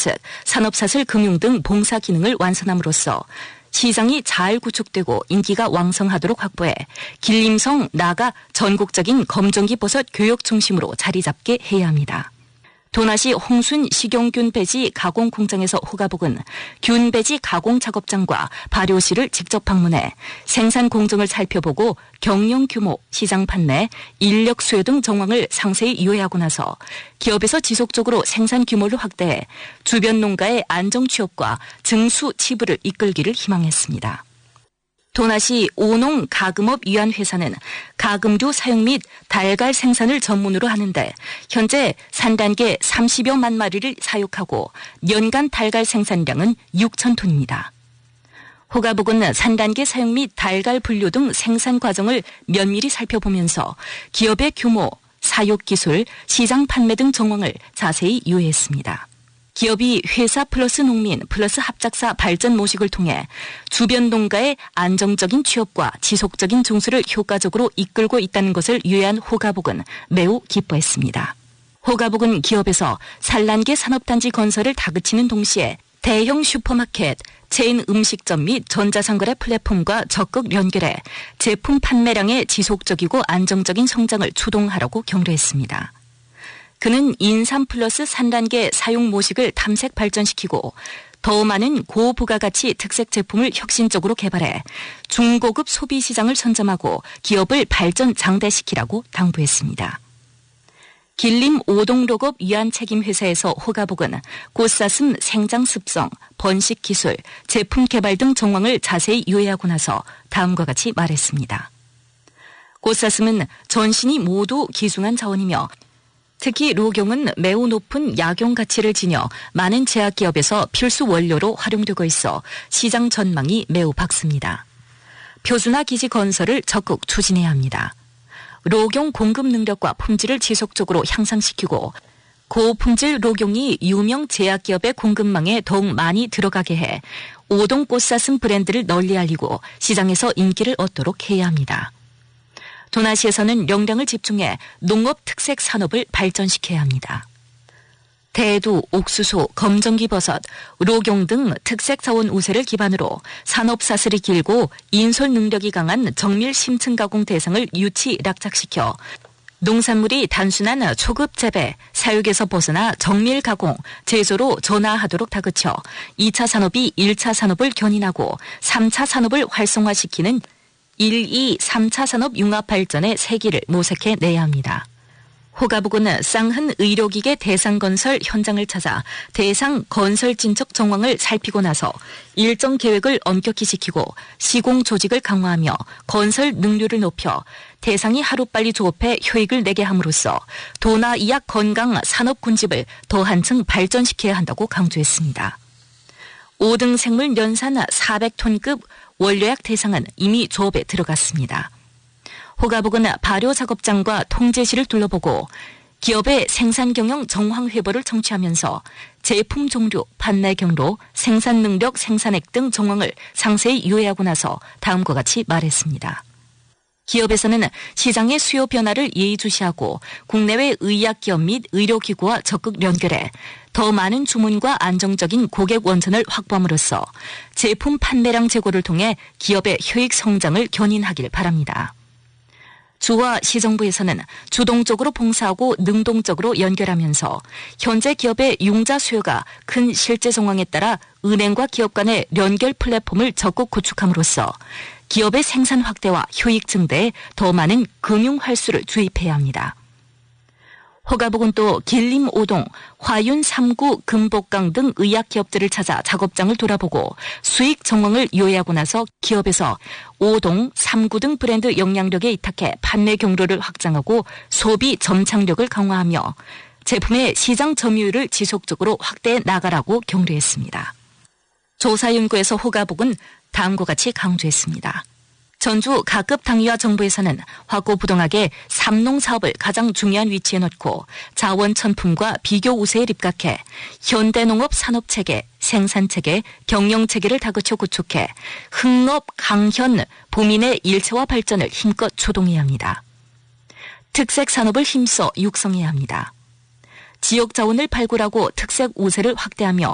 즉 산업사슬 금융 등 봉사 기능을 완선함으로써 시장이 잘 구축되고 인기가 왕성하도록 확보해 길림성 나아가 전국적인 검정기 버섯 교육 중심으로 자리 잡게 해야 합니다. 도나시 홍순 식용균 배지 가공 공장에서 호가복은 균 배지 가공 작업장과 발효실을 직접 방문해 생산 공정을 살펴보고 경영 규모, 시장 판매, 인력 수요 등 정황을 상세히 요약하고 나서 기업에서 지속적으로 생산 규모를 확대해 주변 농가의 안정 취업과 증수 치부를 이끌기를 희망했습니다. 도나시 오농 가금업 위안회사는 가금류 사용 및 달걀 생산을 전문으로 하는데 현재 산단계 30여만 마리를 사육하고 연간 달걀 생산량은 6천 톤입니다. 호가복은 산단계 사용 및 달걀 분류 등 생산 과정을 면밀히 살펴보면서 기업의 규모, 사육 기술, 시장 판매 등 정황을 자세히 요약했습니다. 기업이 회사 플러스 농민 플러스 합작사 발전 모식을 통해 주변 농가의 안정적인 취업과 지속적인 종수를 효과적으로 이끌고 있다는 것을 유의한 호가복은 매우 기뻐했습니다. 호가복은 기업에서 산란계 산업단지 건설을 다그치는 동시에 대형 슈퍼마켓, 체인 음식점 및 전자상거래 플랫폼과 적극 연결해 제품 판매량의 지속적이고 안정적인 성장을 추동하라고 격려했습니다. 그는 인삼 플러스 산란계 사용 모식을 탐색 발전시키고 더 많은 고부가가치 특색 제품을 혁신적으로 개발해 중고급 소비 시장을 선점하고 기업을 발전 장대시키라고 당부했습니다. 길림 오동로급 위안 책임 회사에서 호가복은 꽃사슴 생장 습성, 번식 기술, 제품 개발 등 정황을 자세히 요약하고 나서 다음과 같이 말했습니다. 꽃사슴은 전신이 모두 기중한 자원이며 특히 로경은 매우 높은 약용 가치를 지녀 많은 제약기업에서 필수 원료로 활용되고 있어 시장 전망이 매우 밝습니다. 표준화 기지 건설을 적극 추진해야 합니다. 로경 공급 능력과 품질을 지속적으로 향상시키고 고품질 로경이 유명 제약기업의 공급망에 더욱 많이 들어가게 해 오동 꽃사슴 브랜드를 널리 알리고 시장에서 인기를 얻도록 해야 합니다. 도나시에서는 역량을 집중해 농업 특색 산업을 발전시켜야 합니다. 대두, 옥수수, 검정기 버섯, 로경 등 특색 자원 우세를 기반으로 산업 사슬이 길고 인솔 능력이 강한 정밀 심층 가공 대상을 유치 락작시켜 농산물이 단순한 초급 재배, 사육에서 벗어나 정밀 가공, 제조로 전환하도록 다그쳐 2차 산업이 1차 산업을 견인하고 3차 산업을 활성화시키는 1, 2, 3차 산업 융합 발전의 세기를 모색해 내야 합니다. 호가복은 쌍흔 의료기계 대상 건설 현장을 찾아 대상 건설 진척 정황을 살피고 나서 일정 계획을 엄격히 지키고 시공 조직을 강화하며 건설 능률을 높여 대상이 하루빨리 조업해 효익을 내게 함으로써 도나 이약 건강 산업 군집을 더 한층 발전시켜야 한다고 강조했습니다. 5등 생물 연산 400톤급 원료약 대상은 이미 조업에 들어갔습니다. 호가복은 발효 작업장과 통제실을 둘러보고 기업의 생산 경영 정황 회보를 청취하면서 제품 종류, 판매 경로, 생산 능력, 생산액 등 정황을 상세히 요약하고 나서 다음과 같이 말했습니다. 기업에서는 시장의 수요 변화를 예의주시하고 국내외 의약기업 및 의료기구와 적극 연결해 더 많은 주문과 안정적인 고객 원천을 확보함으로써 제품 판매량 제고를 통해 기업의 효익 성장을 견인하길 바랍니다. 주와 시정부에서는 주동적으로 봉사하고 능동적으로 연결하면서 현재 기업의 융자 수요가 큰 실제 정황에 따라 은행과 기업 간의 연결 플랫폼을 적극 구축함으로써 기업의 생산 확대와 효익 증대에 더 많은 금융 활수를 주입해야 합니다. 호가복은 또 길림 5동, 화윤 3구, 금복강 등 의약기업들을 찾아 작업장을 돌아보고 수익 정황을 요약하고 나서 기업에서 5동, 3구 등 브랜드 영향력에 이탁해 판매 경로를 확장하고 소비 점착력을 강화하며 제품의 시장 점유율을 지속적으로 확대해 나가라고 격려했습니다. 조사연구에서 호가복은 다음과 같이 강조했습니다. 전주 각급 당위와 정부에서는 화고부동하게 삼농 사업을 가장 중요한 위치에 놓고 자원 천품과 비교 우세에 입각해 현대농업 산업체계, 생산체계, 경영체계를 다그쳐 구축해 흥업, 강현, 보민의 일체화 발전을 힘껏 추동해야 합니다. 특색 산업을 힘써 육성해야 합니다. 지역 자원을 발굴하고 특색 우세를 확대하며